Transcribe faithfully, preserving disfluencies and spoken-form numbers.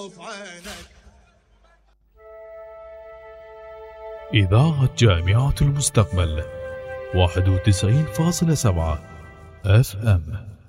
إذاعة جامعة المستقبل واحد وتسعين فاصلة سبعة اف ام.